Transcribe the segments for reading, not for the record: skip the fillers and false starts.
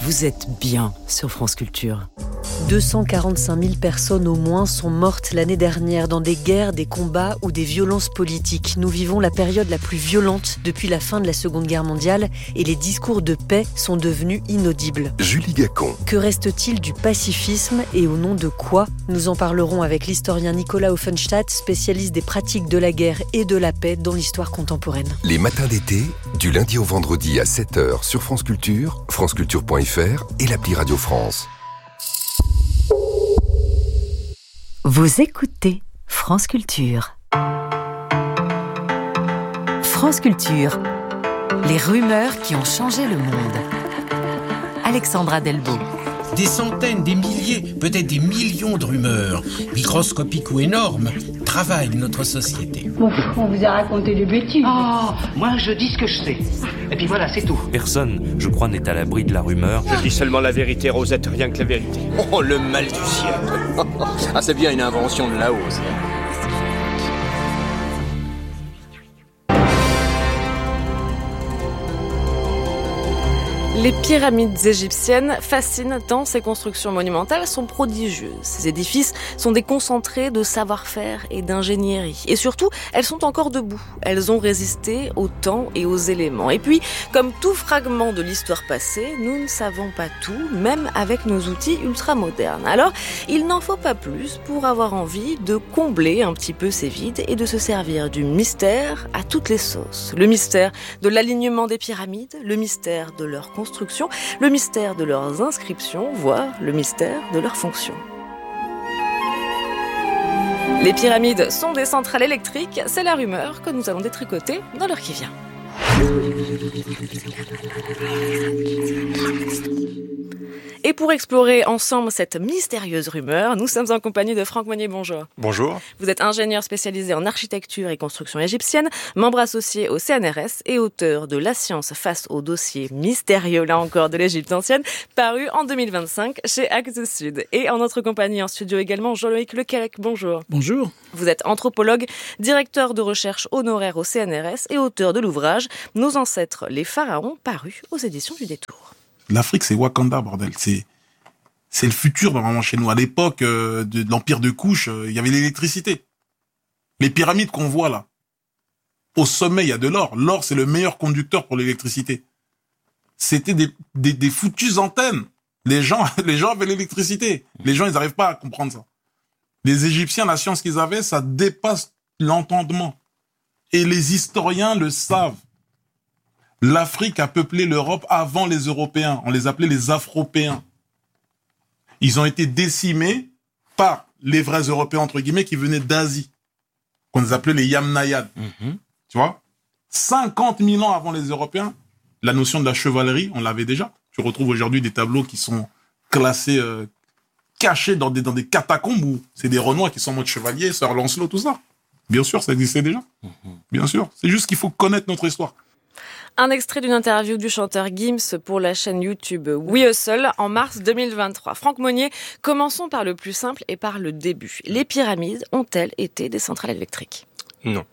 Vous êtes bien sur France Culture. 245 000 personnes au moins sont mortes l'année dernière dans des guerres, des combats ou des violences politiques. Nous vivons la période la plus violente depuis la fin de la Seconde Guerre mondiale et les discours de paix sont devenus inaudibles. Julie Gacon. Que reste-t-il du pacifisme et au nom de quoi ? Nous en parlerons avec l'historien Nicolas Offenstadt, spécialiste des pratiques de la guerre et de la paix dans l'histoire contemporaine. Les matins d'été, du lundi au vendredi à 7h sur France Culture, franceculture.fr et l'appli Radio France. Vous écoutez France Culture. France Culture. Les rumeurs qui ont changé le monde. Alexandra Delbo. Des centaines, des milliers, peut-être des millions de rumeurs, microscopiques ou énormes, travaillent notre société. Bon, on vous a raconté des bêtises. Oh, moi je dis ce que je sais. Et puis voilà, c'est tout. Personne, je crois, n'est à l'abri de la rumeur. Je dis seulement la vérité, Rosette, rien que la vérité. Oh, le mal du siècle. Ah, c'est bien une invention de là-haut, ça. Les pyramides égyptiennes fascinent tant ces constructions monumentales sont prodigieuses. Ces édifices sont des concentrés de savoir-faire et d'ingénierie. Et surtout, elles sont encore debout. Elles ont résisté au temps et aux éléments. Et puis, comme tout fragment de l'histoire passée, nous ne savons pas tout, même avec nos outils ultra-modernes. Alors, il n'en faut pas plus pour avoir envie de combler un petit peu ces vides et de se servir du mystère à toutes les sauces. Le mystère de l'alignement des pyramides, le mystère de leur construction, le mystère de leurs inscriptions, voire le mystère de leurs fonctions. Les pyramides sont des centrales électriques, c'est la rumeur que nous allons détricoter dans l'heure qui vient. Et pour explorer ensemble cette mystérieuse rumeur, nous sommes en compagnie de Franck Monnier. Bonjour. Bonjour. Vous êtes ingénieur spécialisé en architecture et construction égyptienne, membre associé au CNRS et auteur de La science face au dossier mystérieux, là encore, de l'Égypte ancienne, paru en 2025 chez Actes Sud. Et en notre compagnie en studio également, Jean-Loïc Lequelec. Bonjour. Bonjour. Vous êtes anthropologue, directeur de recherche honoraire au CNRS et auteur de l'ouvrage Nos ancêtres, les pharaons, paru aux éditions du Détour. L'Afrique, c'est Wakanda, bordel. C'est le futur, vraiment, chez nous. À l'époque de l'Empire de Couche, il y avait l'électricité. Les pyramides qu'on voit là, au sommet, il y a de l'or. L'or, c'est le meilleur conducteur pour l'électricité. C'était des foutues antennes. Les gens avaient l'électricité. Les gens, ils n'arrivent pas à comprendre ça. Les Égyptiens, la science qu'ils avaient, ça dépasse l'entendement. Et les historiens le savent. L'Afrique a peuplé l'Europe avant les Européens. On les appelait les Afropéens. Ils ont été décimés par les vrais Européens, entre guillemets, qui venaient d'Asie. Qu'on les appelait les Yamnayades. Tu vois ? 50 000 ans avant les Européens, la notion de la chevalerie, on l'avait déjà. Tu retrouves aujourd'hui des tableaux qui sont classés, cachés dans des catacombes où c'est des Renois qui sont en mode chevalier, Sir Lancelot, tout ça. Bien sûr, ça existait déjà. Bien sûr. C'est juste qu'il faut connaître notre histoire. Un extrait d'une interview du chanteur Gims pour la chaîne YouTube We Hustle en mars 2023. Franck Monnier, commençons par le plus simple et par le début. Les pyramides ont-elles été des centrales électriques ? Non.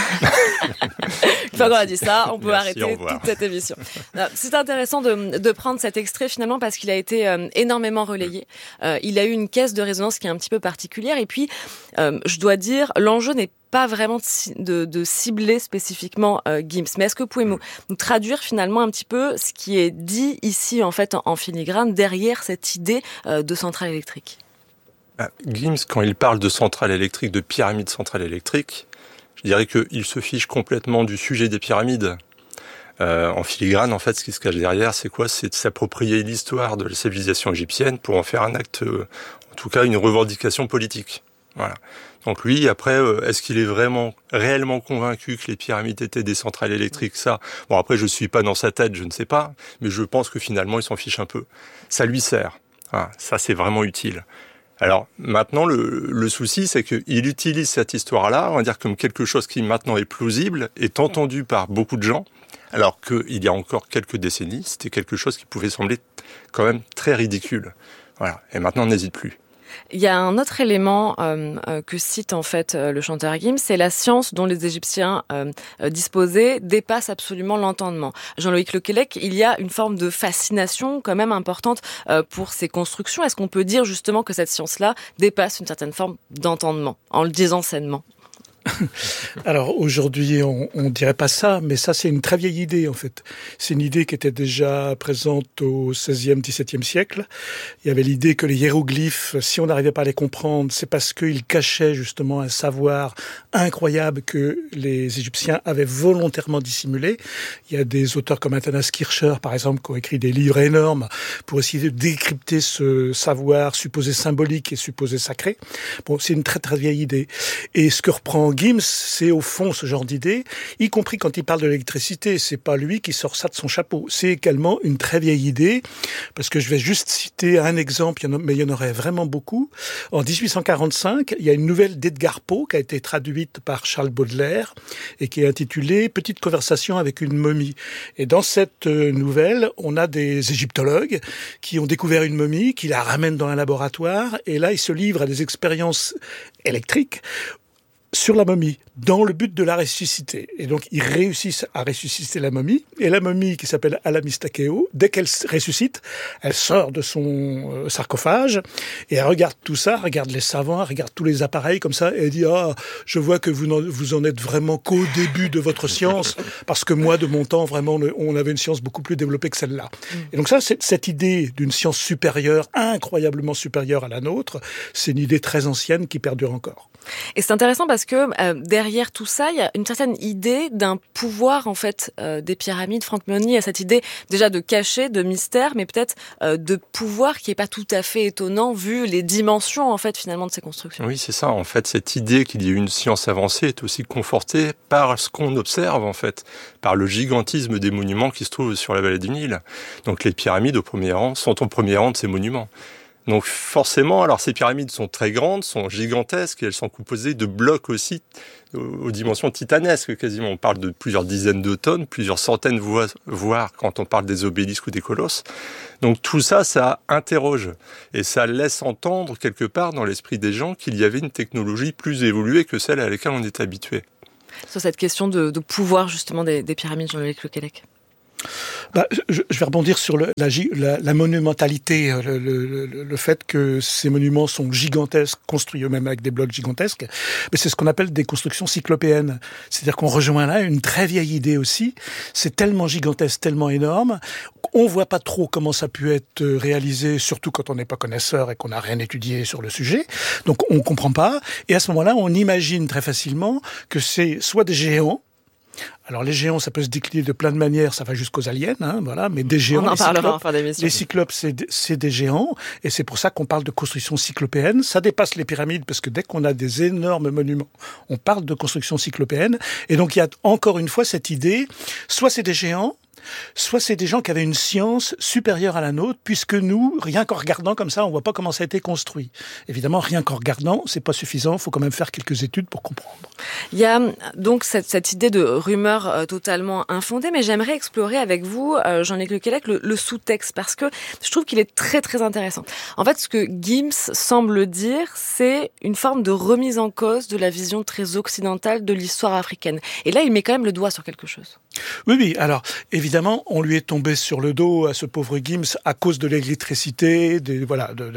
Une fois qu'on a dit ça, on peut arrêter toute cette émission. C'est intéressant de prendre cet extrait finalement parce qu'il a été énormément relayé. Il a eu une caisse de résonance qui est un petit peu particulière et puis, je dois dire, l'enjeu n'est pas vraiment de cibler spécifiquement Gims. Mais est-ce que vous pouvez nous traduire finalement un petit peu ce qui est dit ici en fait en filigrane derrière cette idée de centrale électrique ? Gims, quand il parle de centrale électrique, de pyramide centrale électrique, je dirais qu'il se fiche complètement du sujet des pyramides. En filigrane, en fait, ce qui se cache derrière, c'est quoi ? C'est de s'approprier l'histoire de la civilisation égyptienne pour en faire un acte, en tout cas une revendication politique. Voilà. Donc lui, après, est-ce qu'il est réellement convaincu que les pyramides étaient des centrales électriques ? Ça, bon, après, je suis pas dans sa tête, je ne sais pas, mais je pense que finalement, il s'en fiche un peu. Ça lui sert. Voilà. Ça, c'est vraiment utile. Alors maintenant, le souci, c'est qu'il utilise cette histoire-là, on va dire comme quelque chose qui maintenant est plausible, est entendu par beaucoup de gens, alors qu'il y a encore quelques décennies, c'était quelque chose qui pouvait sembler quand même très ridicule. Voilà. Et maintenant, on n'hésite plus. Il y a un autre élément que cite en fait le chanteur Gims, c'est la science dont les Égyptiens disposaient dépasse absolument l'entendement. Jean-Loïc Lequelec, il y a une forme de fascination quand même importante pour ces constructions. Est-ce qu'on peut dire justement que cette science-là dépasse une certaine forme d'entendement, en le disant sainement ? Alors aujourd'hui, on dirait pas ça, mais ça c'est une très vieille idée en fait. C'est une idée qui était déjà présente au XVIe, XVIIe siècle. Il y avait l'idée que les hiéroglyphes, si on n'arrivait pas à les comprendre, c'est parce qu'ils cachaient justement un savoir incroyable que les Égyptiens avaient volontairement dissimulé. Il y a des auteurs comme Athanas Kircher, par exemple, qui ont écrit des livres énormes pour essayer de décrypter ce savoir supposé symbolique et supposé sacré. Bon, c'est une très très vieille idée. Et ce que reprend Gims, c'est au fond ce genre d'idée, y compris quand il parle de l'électricité. C'est pas lui qui sort ça de son chapeau. C'est également une très vieille idée, parce que je vais juste citer un exemple, mais il y en aurait vraiment beaucoup. En 1845, il y a une nouvelle d'Edgar Poe qui a été traduite par Charles Baudelaire et qui est intitulée « Petite conversation avec une momie ». Et dans cette nouvelle, on a des égyptologues qui ont découvert une momie, qui la ramènent dans un laboratoire, et là, ils se livrent à des expériences électriques sur la momie, dans le but de la ressusciter. Et donc, ils réussissent à ressusciter la momie. Et la momie, qui s'appelle Alamistakeo, dès qu'elle ressuscite, elle sort de son sarcophage et elle regarde tout ça, regarde les savants, elle regarde tous les appareils comme ça, et elle dit « Ah, je vois que vous en êtes vraiment qu'au début de votre science, parce que moi, de mon temps, vraiment, on avait une science beaucoup plus développée que celle-là. » Et donc ça, cette idée d'une science supérieure, incroyablement supérieure à la nôtre, c'est une idée très ancienne qui perdure encore. Et c'est intéressant parce que derrière tout ça, il y a une certaine idée d'un pouvoir en fait des pyramides. Franck Meunier a cette idée déjà de cachet, de mystère, mais peut-être de pouvoir qui est pas tout à fait étonnant vu les dimensions en fait finalement de ces constructions. Oui, c'est ça. En fait, cette idée qu'il y ait une science avancée est aussi confortée par ce qu'on observe en fait, par le gigantisme des monuments qui se trouvent sur la vallée du Nil. Donc les pyramides sont au premier rang de ces monuments. Donc forcément, alors ces pyramides sont très grandes, sont gigantesques, et elles sont composées de blocs aussi aux dimensions titanesques quasiment. On parle de plusieurs dizaines de tonnes, plusieurs centaines, voire quand on parle des obélisques ou des colosses. Donc tout ça, ça interroge et ça laisse entendre quelque part dans l'esprit des gens qu'il y avait une technologie plus évoluée que celle à laquelle on est habitué. Sur cette question de pouvoir justement des pyramides, Jean-Loïc Lequelec. Je vais rebondir sur la monumentalité, le fait que ces monuments sont gigantesques, construits eux-mêmes avec des blocs gigantesques, mais c'est ce qu'on appelle des constructions cyclopéennes. C'est-à-dire qu'on rejoint là une très vieille idée aussi. C'est tellement gigantesque, tellement énorme, on voit pas trop comment ça a pu être réalisé, surtout quand on n'est pas connaisseur et qu'on n'a rien étudié sur le sujet. Donc on comprend pas. Et à ce moment-là, on imagine très facilement que c'est soit des géants. Alors les géants, ça peut se décliner de plein de manières, ça va jusqu'aux aliens, voilà. Mais des géants, on en parlera en fin d'émission. Les cyclopes, c'est des géants, et c'est pour ça qu'on parle de construction cyclopéenne. Ça dépasse les pyramides, parce que dès qu'on a des énormes monuments, on parle de construction cyclopéenne. Et donc il y a encore une fois cette idée, soit c'est des géants, soit c'est des gens qui avaient une science supérieure à la nôtre, puisque nous, rien qu'en regardant comme ça, on voit pas comment ça a été construit. Évidemment, rien qu'en regardant, c'est pas suffisant, il faut quand même faire quelques études pour comprendre. Il y a donc cette idée de rumeur totalement infondée, mais j'aimerais explorer avec vous, Jean-Luc Lequelec, le sous-texte, parce que je trouve qu'il est très très intéressant. En fait, ce que Gims semble dire, c'est une forme de remise en cause de la vision très occidentale de l'histoire africaine. Et là, il met quand même le doigt sur quelque chose. Oui, alors évidemment, on lui est tombé sur le dos à ce pauvre Gims à cause de l'électricité, des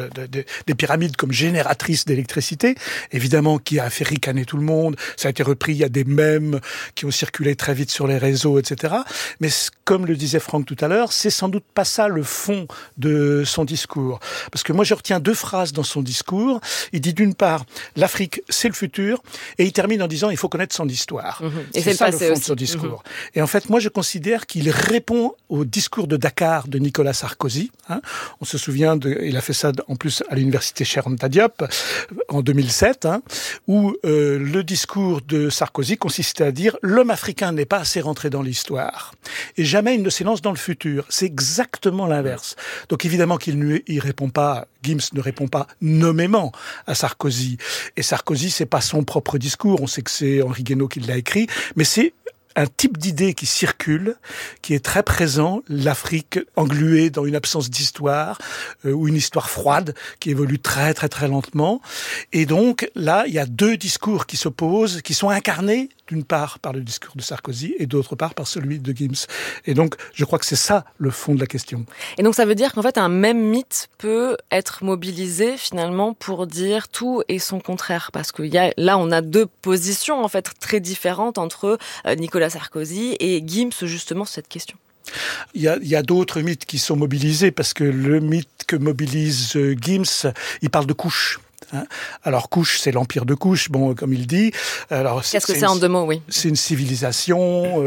pyramides comme génératrices d'électricité, évidemment qui a fait ricaner tout le monde. Ça a été repris, il y a des mèmes qui ont circulé très vite sur les réseaux, etc. Mais comme le disait Franck tout à l'heure, c'est sans doute pas ça le fond de son discours. Parce que moi, je retiens 2 phrases dans son discours. Il dit d'une part, l'Afrique, c'est le futur, et il termine en disant, il faut connaître son histoire. Et c'est ça le fond aussi de son discours. Et en fait, moi, je considère qu'il répond au discours de Dakar de Nicolas Sarkozy. On se souvient, il a fait ça en plus à l'université Cheikh Anta Diop en 2007, où le discours de Sarkozy consistait à dire « L'homme africain n'est pas assez rentré dans l'histoire et jamais il ne s'élance dans le futur ». C'est exactement l'inverse. Donc évidemment qu'il répond pas, Gims ne répond pas nommément à Sarkozy. Et Sarkozy, c'est pas son propre discours. On sait que c'est Henri Guénaud qui l'a écrit, mais c'est un type d'idée qui circule, qui est très présent, l'Afrique engluée dans une absence d'histoire, ou une histoire froide, qui évolue très très très lentement. Et donc, là, il y a deux discours qui s'opposent, qui sont incarnés, d'une part par le discours de Sarkozy, et d'autre part par celui de Gims. Et donc, je crois que c'est ça le fond de la question. Et donc, ça veut dire qu'en fait, un même mythe peut être mobilisé, finalement, pour dire tout et son contraire. Parce que là, on a deux positions, en fait, très différentes entre Nicolas Sarkozy et Gims, justement, sur cette question. Il y a d'autres mythes qui sont mobilisés, parce que le mythe que mobilise Gims, il parle de couches. Alors Couche, c'est l'empire de Couche, bon, comme il dit. Alors qu'est-ce que c'est en deux mots, oui? C'est une civilisation,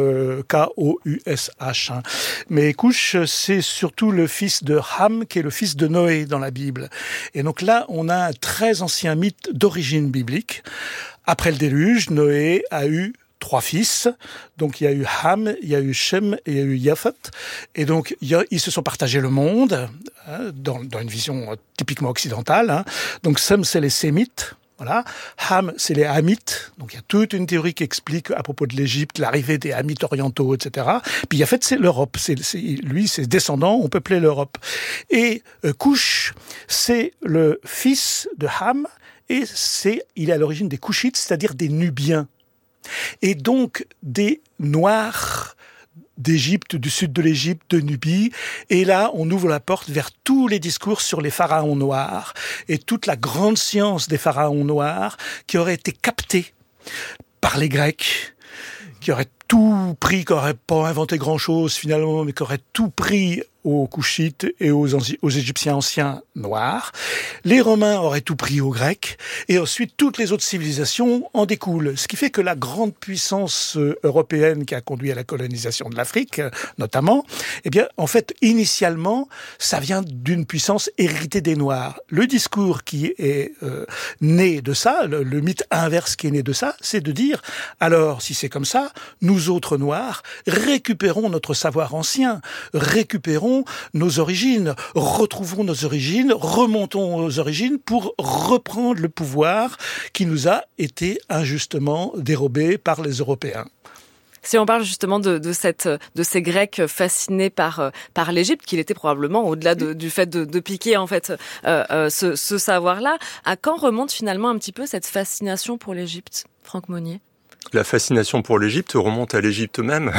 K-O-U-S-H. Mais Couche, c'est surtout le fils de Ham, qui est le fils de Noé dans la Bible. Et donc là, on a un très ancien mythe d'origine biblique. Après le déluge, Noé a eu 3 fils. Donc il y a eu Ham, il y a eu Shem et il y a eu Japhet. Et donc ils se sont partagés le monde, dans une vision typiquement occidentale. Donc Sem, c'est les Sémites. Voilà. Ham, c'est les Hamites. Donc il y a toute une théorie qui explique à propos de l'Égypte l'arrivée des Hamites orientaux, etc. Puis Japhet, c'est l'Europe. Lui, ses descendants ont peuplé l'Europe. Et Couche, c'est le fils de Ham et il est à l'origine des Couchites, c'est-à-dire des Nubiens. Et donc des Noirs d'Égypte, du sud de l'Égypte, de Nubie. Et là, on ouvre la porte vers tous les discours sur les pharaons noirs et toute la grande science des pharaons noirs qui aurait été captée par les Grecs, qui auraient tout pris, qui n'auraient pas inventé grand-chose finalement, mais qui auraient tout pris aux Couchites et aux Égyptiens anciens noirs. Les Romains auraient tout pris aux Grecs, et ensuite toutes les autres civilisations en découlent. Ce qui fait que la grande puissance européenne qui a conduit à la colonisation de l'Afrique, notamment, eh bien, en fait, initialement, ça vient d'une puissance héritée des Noirs. Le discours qui est né de ça, le mythe inverse qui est né de ça, c'est de dire, alors, si c'est comme ça, nous autres Noirs, récupérons notre savoir ancien, récupérons nos origines, retrouvons nos origines, remontons aux origines pour reprendre le pouvoir qui nous a été injustement dérobé par les Européens. Si on parle justement de ces Grecs fascinés par l'Égypte, qu'il était probablement au-delà du fait de piquer en fait ce savoir-là, à quand remonte finalement un petit peu cette fascination pour l'Égypte, Franck Monnier? La fascination pour l'Égypte remonte à l'Égypte même.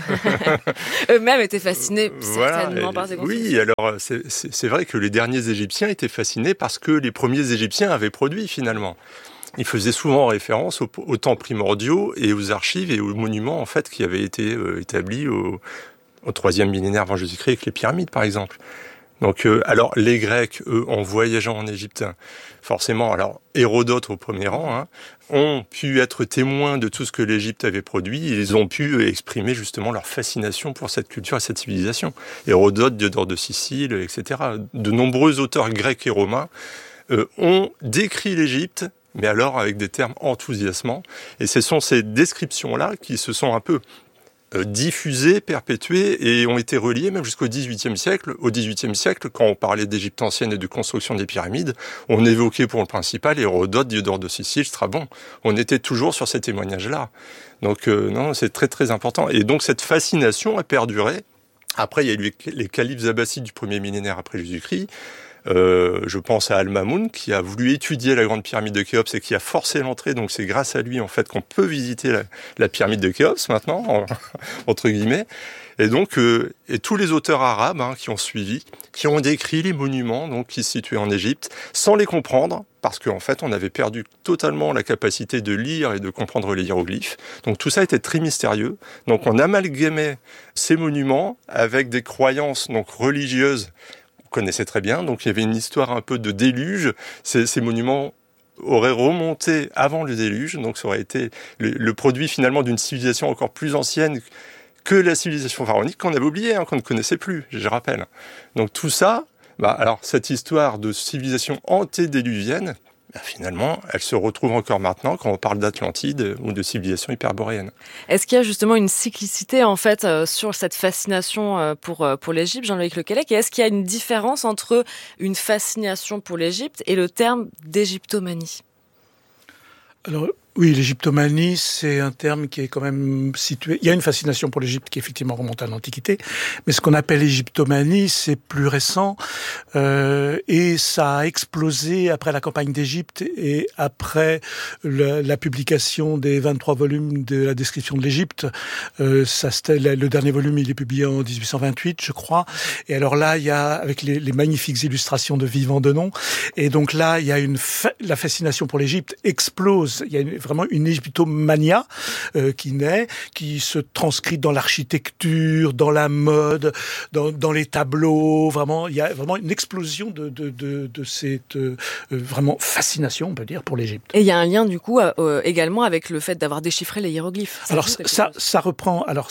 Eux-mêmes étaient fascinés certainement par ces constructions. Oui, alors c'est vrai que les derniers Égyptiens étaient fascinés parce que les premiers Égyptiens avaient produit finalement. Ils faisaient souvent référence aux temps primordiaux et aux archives et aux monuments en fait qui avaient été établis au 3e millénaire avant Jésus-Christ avec les pyramides par exemple. Donc, alors les Grecs, eux, en voyageant en Égypte, forcément, alors Hérodote au premier rang, ont pu être témoins de tout ce que l'Égypte avait produit. Ils ont pu exprimer justement leur fascination pour cette culture et cette civilisation. Hérodote, Diodore de Sicile, etc. De nombreux auteurs grecs et romains ont décrit l'Égypte, mais alors avec des termes enthousiasmants. Et ce sont ces descriptions-là qui se sont un peu diffusées, perpétuées et ont été reliées même jusqu'au XVIIIe siècle. Au XVIIIe siècle, quand on parlait d'Égypte ancienne et de construction des pyramides, on évoquait pour le principal Hérodote, Diodore de Sicile, Strabon. On était toujours sur ces témoignages-là. Donc non, c'est très très important. Et donc cette fascination a perduré. Après, il y a eu les califes abbassides du 1er millénaire après Jésus-Christ. Je pense à Al-Mamoun qui a voulu étudier la grande pyramide de Khéops et qui a forcé l'entrée. Donc c'est grâce à lui en fait qu'on peut visiter la pyramide de Khéops maintenant, entre guillemets. Et donc et tous les auteurs arabes qui ont suivi, qui ont décrit les monuments donc qui se situaient en Égypte, sans les comprendre, parce qu'en fait on avait perdu totalement la capacité de lire et de comprendre les hiéroglyphes. Donc tout ça était très mystérieux. Donc on amalgamait ces monuments avec des croyances donc religieuses. Connaissait très bien, donc il y avait une histoire un peu de déluge. Ces monuments auraient remonté avant le déluge, donc ça aurait été le produit finalement d'une civilisation encore plus ancienne que la civilisation pharaonique qu'on avait oubliée, qu'on ne connaissait plus, je rappelle. Donc tout ça, alors cette histoire de civilisation antédéluvienne, finalement, elle se retrouve encore maintenant quand on parle d'Atlantide ou de civilisation hyperboréenne. Est-ce qu'il y a justement une cyclicité en fait sur cette fascination pour l'Égypte, Jean-Loïc Lequelec, et est-ce qu'il y a une différence entre une fascination pour l'Égypte et le terme d'égyptomanie ? Alors, Oui, l'égyptomanie, c'est un terme qui est quand même situé... Il y a une fascination pour l'Égypte qui effectivement remonte à l'Antiquité, mais ce qu'on appelle l'égyptomanie, c'est plus récent, et ça a explosé après la campagne d'Égypte et après la publication des 23 volumes de la description de l'Égypte. Le dernier volume, il est publié en 1828, je crois, et alors là, il y a, avec les magnifiques illustrations de Vivant Denon, et donc là, il y a la fascination pour l'Égypte explose, il y a vraiment une égyptomania qui naît, qui se transcrit dans l'architecture, dans la mode, dans les tableaux. Vraiment, il y a vraiment une explosion de cette vraiment fascination, on peut dire, pour l'Égypte. Et il y a un lien du coup également avec le fait d'avoir déchiffré les hiéroglyphes. Alors ça reprend. Alors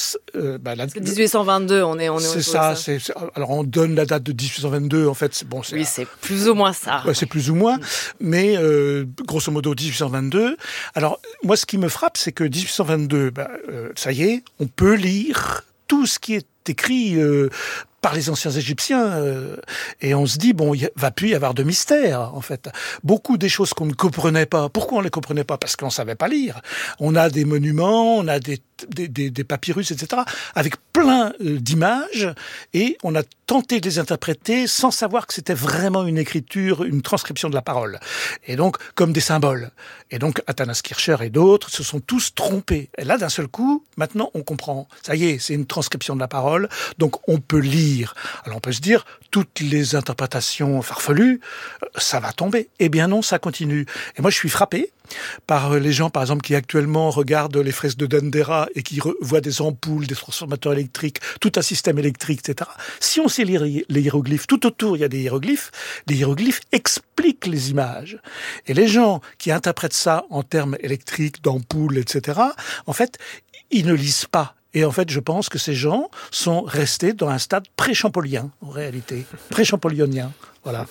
1822, on est. C'est ça. Alors on donne la date de 1822. En fait, oui, c'est plus ou moins ça. Ouais, c'est plus ou moins, mais grosso modo 1822. Alors, moi, ce qui me frappe, c'est que 1822, ça y est, on peut lire tout ce qui est écrit par les anciens Égyptiens, et on se dit, il va plus y avoir de mystère, en fait. Beaucoup des choses qu'on ne comprenait pas. Pourquoi on ne les comprenait pas? Parce qu'on ne savait pas lire. On a des monuments, on a des papyrus, etc., avec plein d'images, et on a tenté de les interpréter sans savoir que c'était vraiment une écriture, une transcription de la parole. Et donc, comme des symboles. Et donc, Athanas Kircher et d'autres se sont tous trompés. Et là, d'un seul coup, maintenant, on comprend. Ça y est, c'est une transcription de la parole, donc on peut lire. Alors on peut se dire, toutes les interprétations farfelues, ça va tomber. Eh bien non, ça continue. Et moi je suis frappé par les gens, par exemple, qui actuellement regardent les fresques de Dendera et qui voient des ampoules, des transformateurs électriques, tout un système électrique, etc. Si on sait lire les hiéroglyphes, tout autour il y a des hiéroglyphes, les hiéroglyphes expliquent les images. Et les gens qui interprètent ça en termes électriques, d'ampoules, etc., en fait, ils ne lisent pas. Et en fait, je pense que ces gens sont restés dans un stade pré-champolien, en réalité. Pré-champolionien, voilà.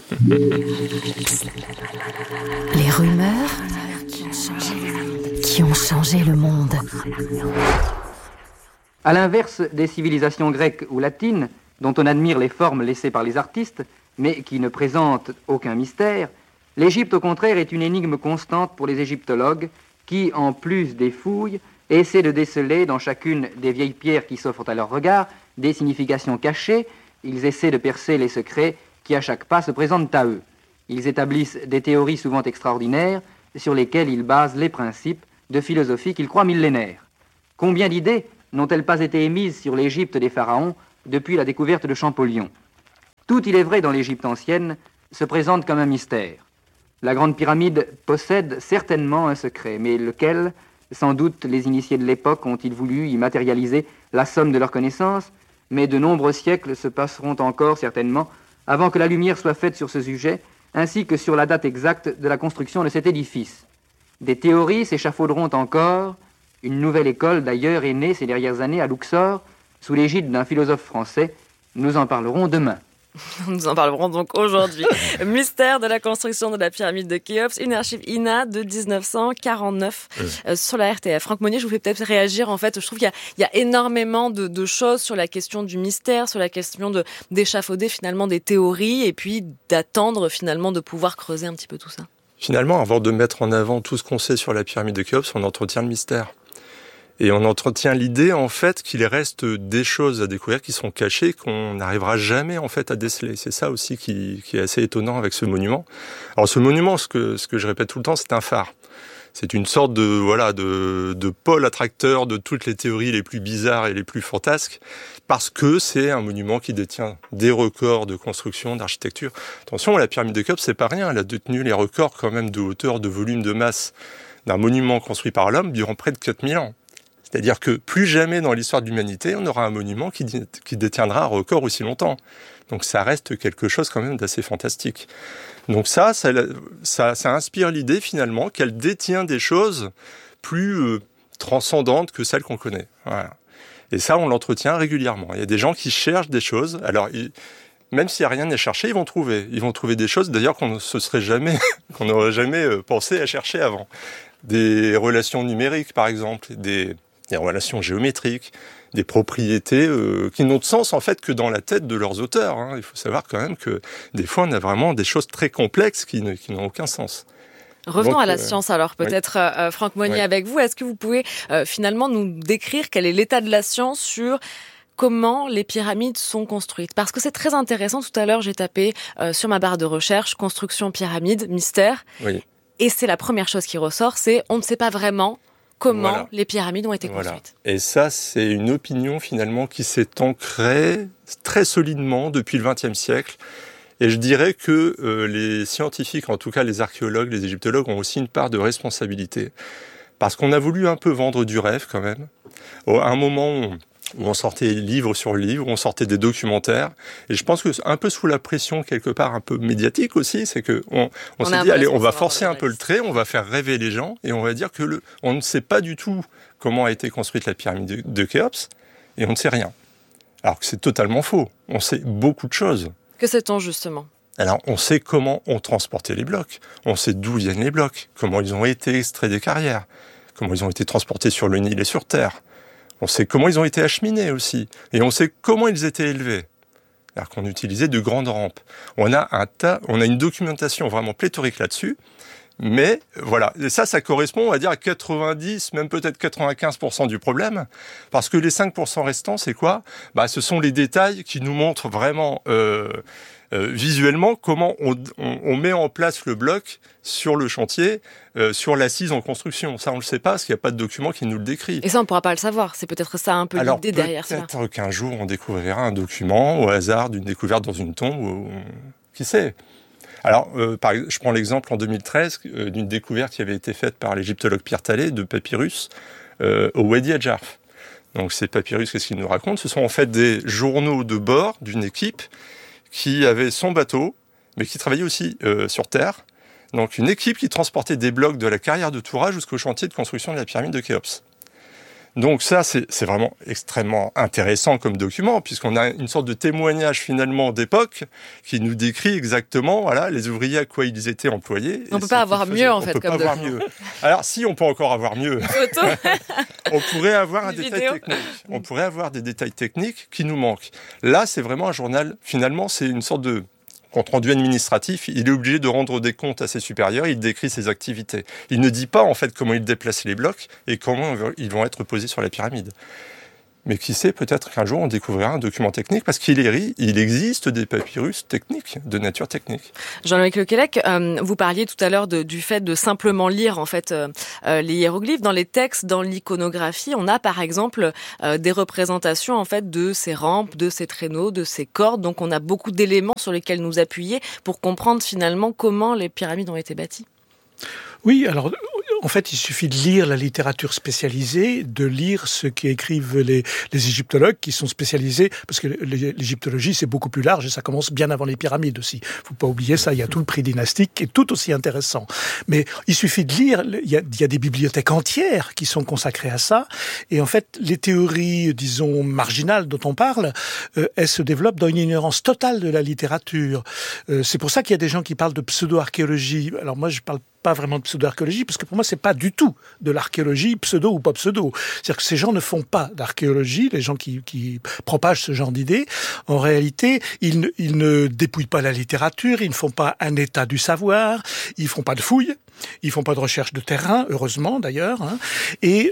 Les rumeurs qui ont changé le monde. À l'inverse des civilisations grecques ou latines, dont on admire les formes laissées par les artistes, mais qui ne présentent aucun mystère, l'Égypte, au contraire, est une énigme constante pour les égyptologues qui, en plus des fouilles, essaient de déceler dans chacune des vieilles pierres qui s'offrent à leur regard des significations cachées. Ils essaient de percer les secrets qui à chaque pas se présentent à eux. Ils établissent des théories souvent extraordinaires sur lesquelles ils basent les principes de philosophie qu'ils croient millénaires. Combien d'idées n'ont-elles pas été émises sur l'Égypte des pharaons depuis la découverte de Champollion? Tout, il est vrai, dans l'Égypte ancienne, se présente comme un mystère. La Grande Pyramide possède certainement un secret, mais lequel? Sans doute, les initiés de l'époque ont-ils voulu y matérialiser la somme de leurs connaissances, mais de nombreux siècles se passeront encore, certainement, avant que la lumière soit faite sur ce sujet, ainsi que sur la date exacte de la construction de cet édifice. Des théories s'échafauderont encore. Une nouvelle école, d'ailleurs, est née ces dernières années à Luxor, sous l'égide d'un philosophe français. Nous en parlerons demain. Nous en parlerons donc aujourd'hui. Mystère de la construction de la pyramide de Khéops, une archive INA de 1949 sur la RTF. Franck Monnier, je vous fais peut-être réagir. En fait, je trouve qu'il y a énormément de choses sur la question du mystère, sur la question d'échafauder finalement des théories et puis d'attendre finalement de pouvoir creuser un petit peu tout ça. Finalement, avant de mettre en avant tout ce qu'on sait sur la pyramide de Khéops, on entretient le mystère. Et on entretient l'idée, en fait, qu'il reste des choses à découvrir qui sont cachées, qu'on n'arrivera jamais, en fait, à déceler. C'est ça aussi qui est assez étonnant avec ce monument. Alors, ce monument, ce que je répète tout le temps, c'est un phare. C'est une sorte de pôle attracteur de toutes les théories les plus bizarres et les plus fantasques, parce que c'est un monument qui détient des records de construction, d'architecture. Attention, la pyramide de Khéops, c'est pas rien. Elle a détenu les records, quand même, de hauteur, de volume, de masse d'un monument construit par l'homme durant près de 4000 ans. C'est-à-dire que plus jamais dans l'histoire de l'humanité, on aura un monument qui détiendra un record aussi longtemps. Donc ça reste quelque chose quand même d'assez fantastique. Donc ça inspire l'idée finalement qu'elle détient des choses plus transcendantes que celles qu'on connaît. Voilà. Et ça, on l'entretient régulièrement. Il y a des gens qui cherchent des choses. Alors, même s'il n'y a rien à chercher, ils vont trouver. Ils vont trouver des choses d'ailleurs qu'on n'aurait jamais pensé à chercher avant. Des relations numériques, par exemple, des relations géométriques, des propriétés qui n'ont de sens en fait que dans la tête de leurs auteurs. Hein. Il faut savoir quand même que des fois on a vraiment des choses très complexes qui n'ont aucun sens. Revenons à la science alors, peut-être Franck Monnier avec vous. Est-ce que vous pouvez finalement nous décrire quel est l'état de la science sur comment les pyramides sont construites? Parce que c'est très intéressant. Tout à l'heure, j'ai tapé sur ma barre de recherche « Construction pyramide, mystère ». Et c'est la première chose qui ressort, c'est on ne sait pas vraiment comment les pyramides ont été construites. Et ça, c'est une opinion finalement qui s'est ancrée très solidement depuis le XXe siècle. Et je dirais que les scientifiques, en tout cas les archéologues, les égyptologues, ont aussi une part de responsabilité. Parce qu'on a voulu un peu vendre du rêve quand même. À un moment où on sortait livre sur livre, où on sortait des documentaires. Et je pense que un peu sous la pression, quelque part un peu médiatique aussi, c'est que on s'est dit, allez, on va forcer un peu le trait, on va faire rêver les gens, et on va dire que on ne sait pas du tout comment a été construite la pyramide de Khéops, et on ne sait rien. Alors que c'est totalement faux. On sait beaucoup de choses. Que sait-on justement ? Alors, on sait comment on transportait les blocs. On sait d'où viennent les blocs, comment ils ont été extraits des carrières, comment ils ont été transportés sur le Nil et sur Terre. On sait comment ils ont été acheminés aussi. Et on sait comment ils étaient élevés. Alors qu'on utilisait de grandes rampes. On a une documentation vraiment pléthorique là-dessus. Mais voilà, et ça correspond, on va dire, à 90, même peut-être 95% du problème. Parce que les 5% restants, c'est quoi ? Ce sont les détails qui nous montrent vraiment visuellement comment on met en place le bloc sur le chantier, sur l'assise en construction. Ça, on le sait pas, parce qu'il n'y a pas de document qui nous le décrit. Et ça, on ne pourra pas le savoir. C'est peut-être ça un peu l'idée derrière ça. Peut-être qu'un jour, on découvrira un document au hasard d'une découverte dans une tombe, qui sait ? Alors, je prends l'exemple en 2013 d'une découverte qui avait été faite par l'égyptologue Pierre Tallet de papyrus au Wadi Adjarf. Donc ces papyrus, qu'est-ce qu'ils nous racontent ? Ce sont en fait des journaux de bord d'une équipe qui avait son bateau, mais qui travaillait aussi sur Terre. Donc une équipe qui transportait des blocs de la carrière de Toura jusqu'au chantier de construction de la pyramide de Khéops. Donc ça, c'est vraiment extrêmement intéressant comme document, puisqu'on a une sorte de témoignage finalement d'époque qui nous décrit exactement les ouvriers à quoi ils étaient employés. On ne peut pas avoir mieux en fait. On peut pas avoir mieux. Alors si, on peut encore avoir mieux. On pourrait avoir un détail technique. On pourrait avoir des détails techniques qui nous manquent. Là, c'est vraiment un journal, finalement, c'est une sorte de compte rendu administratif, il est obligé de rendre des comptes à ses supérieurs, il décrit ses activités. Il ne dit pas en fait comment il déplace les blocs et comment ils vont être posés sur la pyramide. Mais qui sait, peut-être qu'un jour on découvrira un document technique, parce qu'il existe des papyrus techniques, de nature technique. Jean-Loïc Lequelec, vous parliez tout à l'heure du fait de simplement lire en fait les hiéroglyphes. Dans les textes, dans l'iconographie, on a par exemple des représentations en fait de ces rampes, de ces traîneaux, de ces cordes. Donc on a beaucoup d'éléments sur lesquels nous appuyer pour comprendre finalement comment les pyramides ont été bâties. Oui, alors en fait, il suffit de lire la littérature spécialisée, de lire ce qu'écrivent les égyptologues qui sont spécialisés, parce que l'égyptologie, c'est beaucoup plus large et ça commence bien avant les pyramides aussi. Faut pas oublier ça, il y a tout le pré-dynastique qui est tout aussi intéressant. Mais il suffit de lire, il y a des bibliothèques entières qui sont consacrées à ça. Et en fait, les théories, disons, marginales dont on parle, elles se développent dans une ignorance totale de la littérature. C'est pour ça qu'il y a des gens qui parlent de pseudo-archéologie. Alors moi, je parle pas vraiment de pseudo-archéologie, parce que pour moi, c'est pas du tout de l'archéologie, pseudo ou pas pseudo. C'est-à-dire que ces gens ne font pas d'archéologie, les gens qui propagent ce genre d'idées. En réalité, ils ne dépouillent pas la littérature, ils ne font pas un état du savoir, ils font pas de fouilles, ils font pas de recherche de terrain, heureusement d'ailleurs, et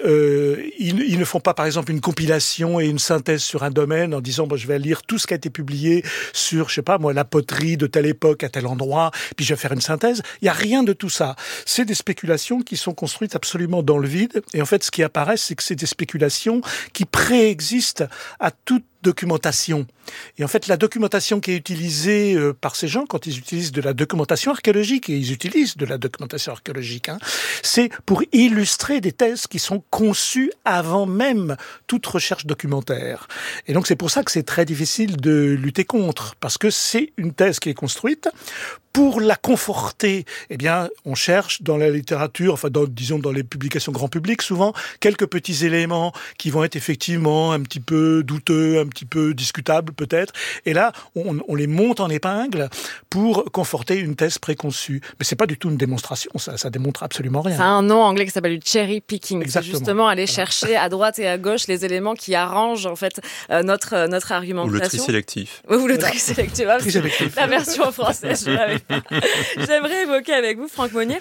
ils ne font pas par exemple une compilation et une synthèse sur un domaine en disant je vais lire tout ce qui a été publié sur, je sais pas moi, la poterie de telle époque à tel endroit, puis je vais faire une synthèse. Il y a rien de tout ça. C'est des spéculations qui sont construites absolument dans le vide, et en fait ce qui apparaît, c'est que c'est des spéculations qui préexistent à toute documentation. Et en fait, la documentation qui est utilisée par ces gens, quand ils utilisent de la documentation archéologique, et ils utilisent de la documentation archéologique, c'est pour illustrer des thèses qui sont conçues avant même toute recherche documentaire. Et donc, c'est pour ça que c'est très difficile de lutter contre, parce que c'est une thèse qui est construite. Pour la conforter, eh bien, on cherche dans la littérature, enfin, disons dans les publications grand public, souvent, quelques petits éléments qui vont être effectivement un petit peu douteux, un petit peu discutables peut-être. Et là, on les monte en épingle pour conforter une thèse préconçue. Mais c'est pas du tout une démonstration, ça démontre absolument rien. C'est un nom anglais qui s'appelle du cherry picking. Exactement. C'est justement aller chercher à droite et à gauche les éléments qui arrangent en fait notre argumentation. Ou le tri sélectif. Ou le tri sélectif. La version française, je l'avais pas. J'aimerais évoquer avec vous, Franck Monnier,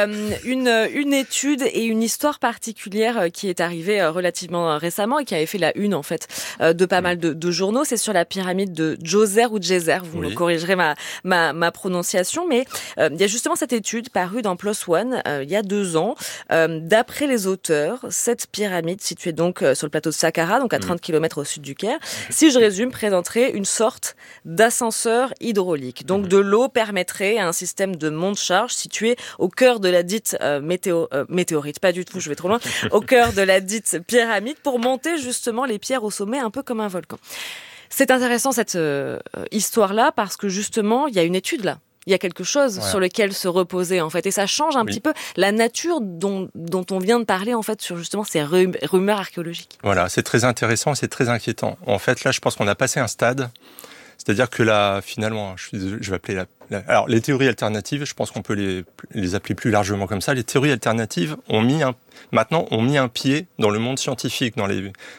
une étude et une histoire particulière qui est arrivée relativement récemment et qui avait fait la une en fait de pas mal de journaux. C'est sur la pyramide de Djoser ou Djoser. Vous me corrigerez ma prononciation, mais il y a justement cette étude parue dans PLOS ONE il y a 2 ans. D'après les auteurs, cette pyramide située donc sur le plateau de Saqqara, donc à 30 km au sud du Caire, si je résume, présenterait une sorte d'ascenseur hydraulique. Donc de l'eau permettrait à un système de monte-charge situé au cœur de la dite météorite, pas du tout, je vais trop loin, au cœur de la dite pyramide pour monter justement les pierres au sommet un peu comme un volcan. C'est intéressant cette histoire-là parce que justement, il y a une étude là. Il y a quelque chose sur lequel se reposer en fait, et ça change un petit peu la nature dont on vient de parler en fait sur justement ces rumeurs archéologiques. Voilà, c'est très intéressant, c'est très inquiétant. En fait, là, je pense qu'on a passé un stade, c'est-à-dire que là, finalement, je vais appeler alors les théories alternatives, je pense qu'on peut les appeler plus largement comme ça. Les théories alternatives ont mis un pied dans le monde scientifique, dans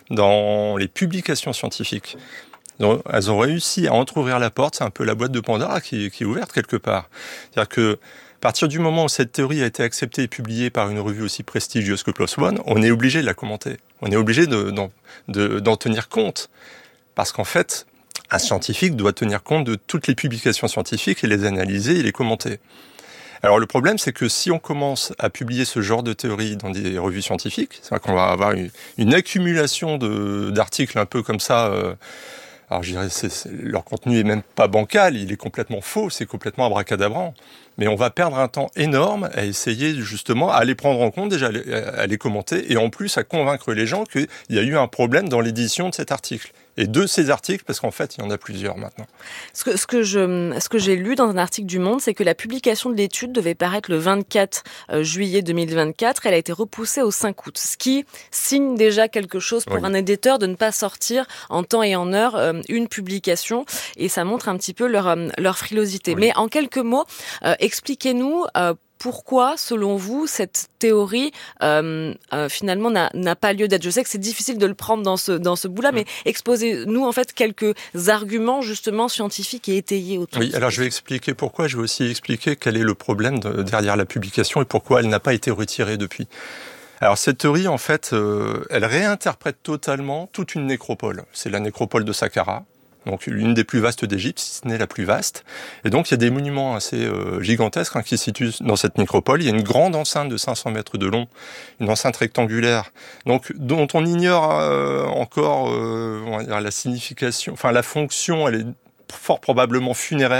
les publications scientifiques. Donc, elles ont réussi à entrouvrir la porte, c'est un peu la boîte de Pandore qui est ouverte quelque part. C'est-à-dire que, à partir du moment où cette théorie a été acceptée et publiée par une revue aussi prestigieuse que PLOS ONE, on est obligé de la commenter. On est obligé d'en tenir compte. Parce qu'en fait, un scientifique doit tenir compte de toutes les publications scientifiques et les analyser et les commenter. Alors le problème, c'est que si on commence à publier ce genre de théories dans des revues scientifiques, c'est-à-dire qu'on va avoir une accumulation d'articles un peu comme ça. Alors je dirais, leur contenu est même pas bancal, il est complètement faux, c'est complètement abracadabrant. Mais on va perdre un temps énorme à essayer justement à les prendre en compte, déjà à les commenter, et en plus à convaincre les gens qu'il y a eu un problème dans l'édition de cet article. Et de ces articles, parce qu'en fait, il y en a plusieurs maintenant. Ce que j'ai lu dans un article du Monde, c'est que la publication de l'étude devait paraître le 24 juillet 2024. Elle a été repoussée au 5 août, ce qui signe déjà quelque chose pour un éditeur de ne pas sortir en temps et en heure une publication. Et ça montre un petit peu leur frilosité. Mais en quelques mots, expliquez-nous pourquoi, selon vous, cette théorie finalement n'a pas lieu d'être. Je sais que c'est difficile de le prendre dans ce bout-là, mais exposez-nous en fait quelques arguments justement scientifiques et étayés autour. Oui, alors je vais expliquer pourquoi. Je vais aussi expliquer quel est le problème derrière la publication et pourquoi elle n'a pas été retirée depuis. Alors cette théorie, en fait, elle réinterprète totalement toute une nécropole. C'est la nécropole de Saqqara. Donc une des plus vastes d'Égypte, si ce n'est la plus vaste. Et donc il y a des monuments assez gigantesques qui se situent dans cette nécropole. Il y a une grande enceinte de 500 mètres de long, une enceinte rectangulaire, donc dont on ignore encore on va dire, la signification, enfin la fonction, elle est fort probablement funéraire.